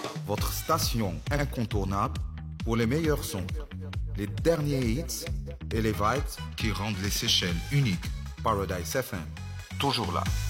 votre station incontournable pour les meilleurs sons, les derniers hits et les vibes qui rendent les Seychelles uniques. Paradise FM, toujours là.